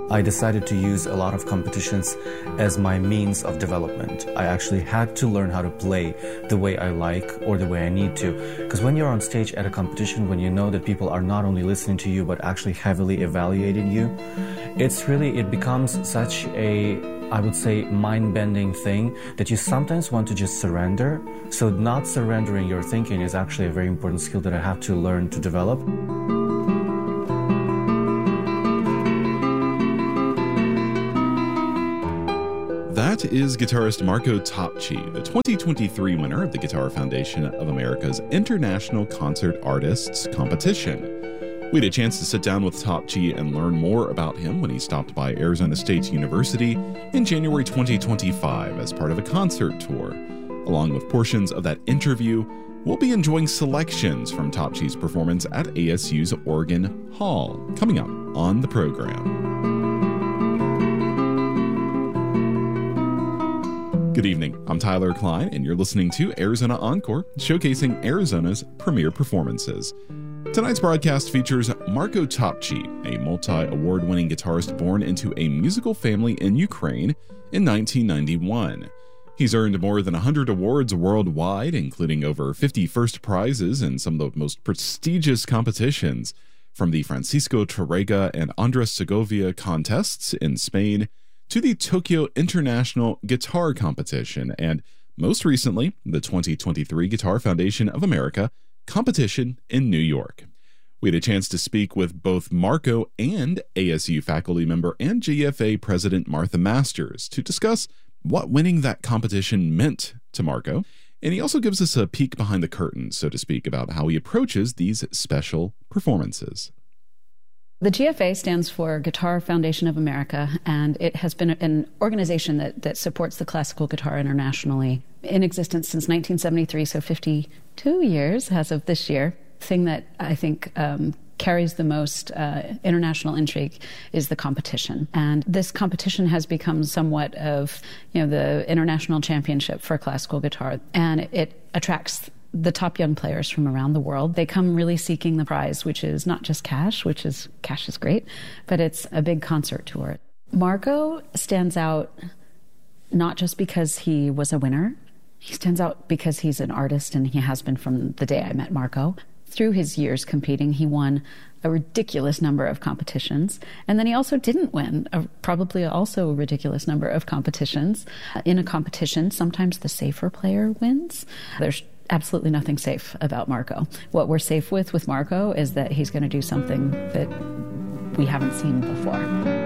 I decided to use a lot of competitions as my means of development. I actually had to learn how to play the way I like or the way I need to. Because when you're on stage at a competition, when you know that people are not only listening to you, but actually heavily evaluating you, it becomes such a, I would say, mind-bending thing that you sometimes want to just surrender. So not surrendering your thinking is actually a very important skill that I have to learn to develop. That is guitarist Marco Topci, the 2023 winner of the Guitar Foundation of America's International Concert Artists Competition. We had a chance to sit down with Topci and learn more about him when he stopped by Arizona State University in January 2025 as part of a concert tour. Along with portions of that interview, we'll be enjoying selections from Topci's performance at ASU's Organ Hall, coming up on the program. Good evening, I'm Tyler Klein, and you're listening to Arizona Encore, showcasing Arizona's premier performances. Tonight's broadcast features Marco Topci, a multi-award-winning guitarist born into a musical family in Ukraine in 1991. He's earned more than 100 awards worldwide, including over 50 first prizes in some of the most prestigious competitions, from the Francisco Tárrega and Andrés Segovia contests in Spain to the Tokyo International Guitar Competition, and most recently, the 2023 Guitar Foundation of America competition in New York. We had a chance to speak with both Marco and ASU faculty member and GFA President Martha Masters to discuss what winning that competition meant to Marco, and he also gives us a peek behind the curtain, so to speak, about how he approaches these special performances. The GFA stands for Guitar Foundation of America, and it has been an organization that supports the classical guitar internationally, in existence since 1973, so 52 years as of this year. The thing that I think carries the most international intrigue is the competition. And this competition has become somewhat of, the international championship for classical guitar, and it attracts the top young players from around the world. They come really seeking the prize, which is not just cash is great, but it's a big concert tour. Marco stands out not just because he was a winner. He stands out because he's an artist, and he has been from the day I met Marco. Through his years competing, he won a ridiculous number of competitions, and then he also didn't win probably also a ridiculous number of competitions. In a competition, sometimes the safer player wins. There's absolutely nothing safe about Marco. What we're safe with Marco is that he's going to do something that we haven't seen before.